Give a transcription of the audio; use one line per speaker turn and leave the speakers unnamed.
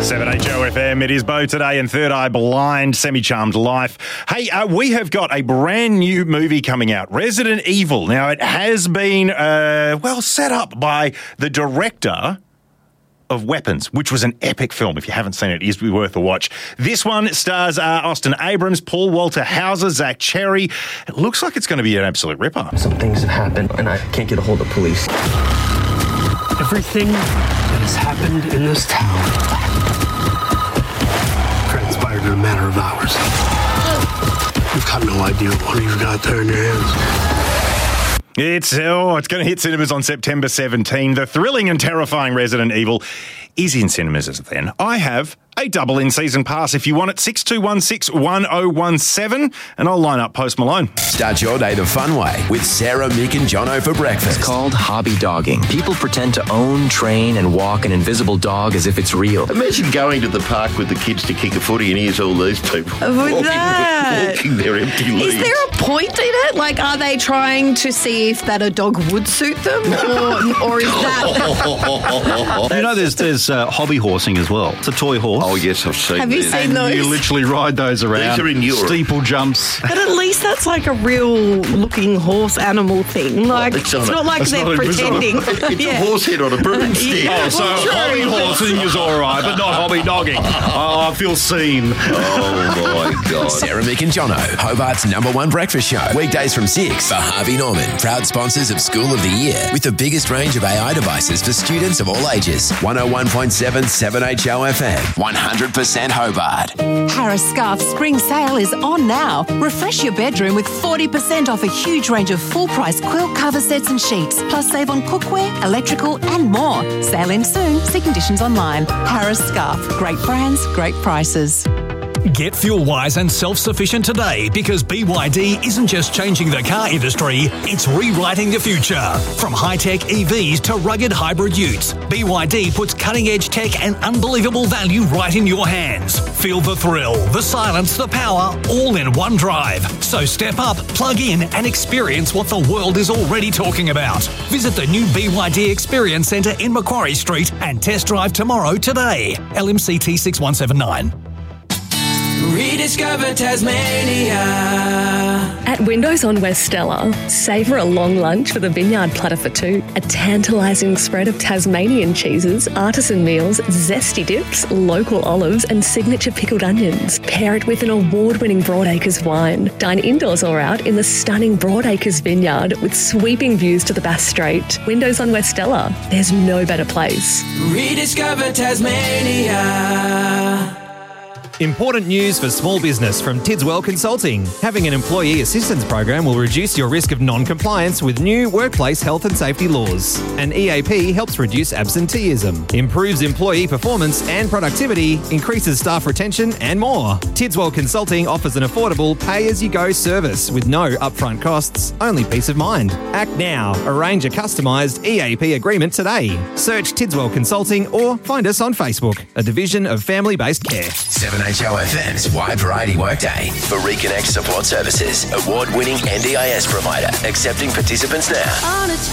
7HOFM, it is Bo today and Third Eye Blind, Semi-Charmed Life. Hey, we have got a brand new movie coming out, Resident Evil. Now, it has been, set up by the director of Weapons, which was an epic film. If you haven't seen it, it is worth a watch. This one stars Austin Abrams, Paul Walter Hauser, Zach Cherry. It looks like it's going to be an absolute ripper.
Some things have happened, and I can't get a hold of police.
Everything that has happened in this town transpired in a matter of hours. You've got no idea what you've got there in your hands.
It's going to hit cinemas on September 17. The thrilling and terrifying Resident Evil is in cinemas as then. I have a double in-season pass if you want it, 6216-1017, and I'll line up Post Malone.
Start your day the fun way with Sarah, Mick and Jono for breakfast.
It's called hobby dogging. People pretend to own, train and walk an invisible dog as if it's real.
Imagine going to the park with the kids to kick a footy and here's all these people walking their empty leaves.
Is there a point in it? Like, are they trying to see if that a dog would suit them? Or is that...
You know, there's hobby horsing as well. It's a toy horse.
Oh, yes, I've seen
Have you
this.
seen those?
You literally ride those around.
These are in Europe.
Steeple jumps.
But at least that's like a real-looking horse animal thing. Like, it's not like they're pretending.
It's a horse head on a broomstick.
Oh, so hobby horsing is all right, but not hobby dogging. Oh, I feel seen.
Oh, my God.
Sarah, Mick and Jono, Hobart's #1 breakfast show. Weekdays from 6 for Harvey Norman, proud sponsors of School of the Year, with the biggest range of AI devices for students of all ages. 101.7 7HOFM, 100% Hobart.
Harris Scarf Spring Sale is on now. Refresh your bedroom with 40% off a huge range of full-price quilt cover sets and sheets, plus save on cookware, electrical and more. Sale ends soon. See conditions online. Harris Scarf. Great brands, great prices.
Get fuel-wise and self-sufficient today because BYD isn't just changing the car industry, it's rewriting the future. From high-tech EVs to rugged hybrid utes, BYD puts cutting-edge tech and unbelievable value right in your hands. Feel the thrill, the silence, the power, all in one drive. So step up, plug in and experience what the world is already talking about. Visit the new BYD Experience Centre in Macquarie Street and test drive tomorrow today. LMCT 6179.
Rediscover Tasmania.
At Windows on West Stella, savour a long lunch with a vineyard platter for two, a tantalising spread of Tasmanian cheeses, artisan meals, zesty dips, local olives and signature pickled onions. Pair it with an award-winning Broadacres wine. Dine indoors or out in the stunning Broadacres vineyard with sweeping views to the Bass Strait. Windows on West Stella. There's no better place.
Rediscover Tasmania.
Important news for small business from Tidswell Consulting. Having an employee assistance program will reduce your risk of non-compliance with new workplace health and safety laws. An EAP helps reduce absenteeism, improves employee performance and productivity, increases staff retention and more. Tidswell Consulting offers an affordable pay-as-you-go service with no upfront costs, only peace of mind. Act now. Arrange a customised EAP agreement today. Search Tidswell Consulting or find us on Facebook, a division of family-based care.
7HOFM's Wide Variety Workday for Reconnect Support Services, award-winning NDIS provider, accepting participants now.
On its